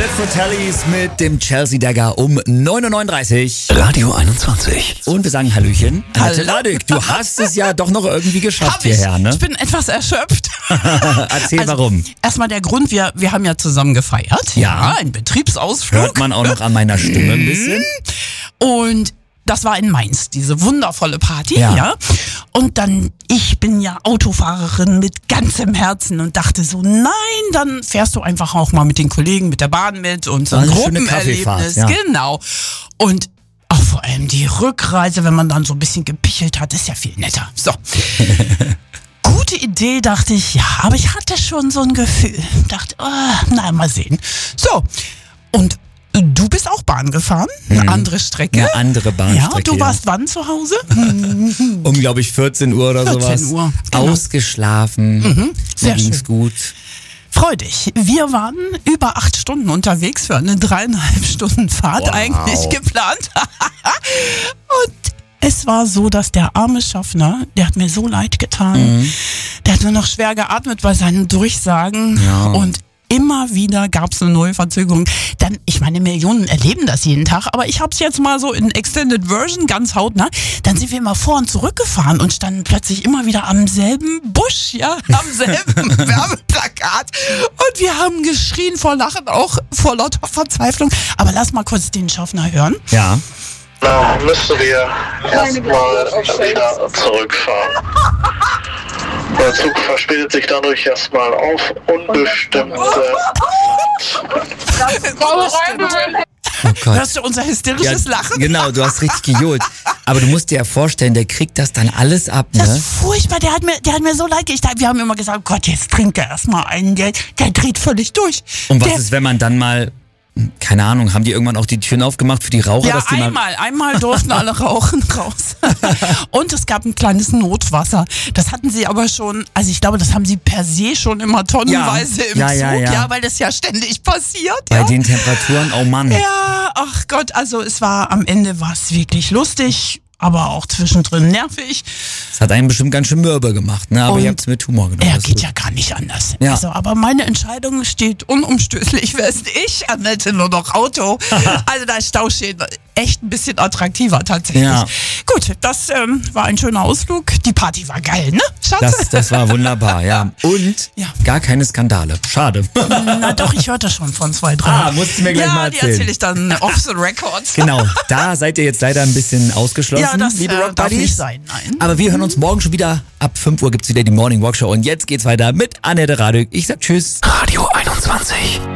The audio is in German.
Death Fratellis mit dem Chelsea Dagger um 9.39 Uhr. Radio 21. Und wir sagen Hallöchen. Hallo. Radek, du hast es ja doch noch irgendwie geschafft Hab ich. hierher, ne? Ich bin etwas erschöpft. Erzähl warum. Erstmal der Grund, wir haben ja zusammen gefeiert. Ja. Ein Betriebsausflug. Hört man auch noch an meiner Stimme ein bisschen. Und das war in Mainz, diese wundervolle Party, ja. Und dann, ich bin ja Autofahrerin mit ganzem Herzen und dachte so, nein, dann fährst du einfach auch mal mit den Kollegen, mit der Bahn mit und so ein Eine schöne Kaffeefahrt, Gruppenerlebnis. ja. Genau. Und auch vor allem die Rückreise, wenn man dann so ein bisschen gepichelt hat, ist ja viel netter. So. Gute Idee, dachte ich, ja, aber ich hatte schon so ein Gefühl. Dachte, na, mal sehen. So. Und du bist auch Bahn gefahren, eine andere Strecke. Eine andere Bahnstrecke. Ja, du warst wann zu Hause? Um, glaube ich, 14 Uhr oder 14 sowas. Uhr, genau. Ausgeschlafen. Sehr Mir ging's schön. gut. Freu dich. Wir waren über 8 Stunden unterwegs für eine 3,5 Stunden Fahrt Wow. eigentlich geplant. Und es war so, dass der arme Schaffner, der hat mir so leid getan. Der hat nur noch schwer geatmet bei seinen Durchsagen. Ja. Und immer wieder gab es eine neue Verzögerung. Dann, ich meine, Millionen erleben das jeden Tag, aber ich habe es jetzt mal so in Extended Version, ganz hautnah. Dann sind wir immer vor und zurück gefahren und standen plötzlich immer wieder am selben Busch, ja, am selben Werbeplakat. Und wir haben geschrien vor Lachen, auch vor lauter Verzweiflung. Aber lass mal kurz den Schaffner hören. Ja. Na, müssen wir erstmal wieder zurückfahren. Der Zug verspätet sich dadurch erstmal auf unbestimmte Oh Gott. Hörst du unser hysterisches Lachen? Genau, du hast richtig gejohlt. Aber du musst dir ja vorstellen, der kriegt das dann alles ab, Das ne? ist furchtbar, der hat mir so leid getan. Wir haben immer gesagt, Gott, jetzt trinke erstmal einen, der dreht völlig durch. Und was der, ist, wenn man dann mal, keine Ahnung, haben die irgendwann auch die Türen aufgemacht für die Raucher? Ja, dass die einmal durften alle rauchen raus. Und es gab ein kleines Notwasser. Das hatten sie aber schon, also ich glaube, das haben sie per se schon immer tonnenweise im Ja, Zug, ja. weil das ja ständig passiert. Bei Ja. den Temperaturen, oh Mann. Ja, ach Gott, also am Ende war es wirklich lustig, aber auch zwischendrin nervig. Das hat einen bestimmt ganz schön mürbe gemacht, ne? Aber Und ihr habt es mit Humor genommen. Er das ist geht gut. ja gar nicht anders. Ja. Also, aber meine Entscheidung steht unumstößlich. Wer ist ich? Annette nur noch Auto. Also da ist Stauschäden echt ein bisschen attraktiver tatsächlich. Ja. Gut, das war ein schöner Ausflug. Die Party war geil, ne, Schatz? Das war wunderbar, ja. Und Ja. gar keine Skandale. Schade. Na doch, ich hörte schon von 2, 3. musst du mir gleich mal die erzählen. erzähle ich dann off the records. Genau, da seid ihr jetzt leider ein bisschen ausgeschlossen, Ja, das liebe Rock darf Buddies. nicht sein, nein. Aber wir hören uns morgen schon wieder. Ab 5 Uhr gibt's wieder die Morning Walk Show. Und jetzt geht's weiter mit Annette Radek. Ich sag Tschüss. Radio 21.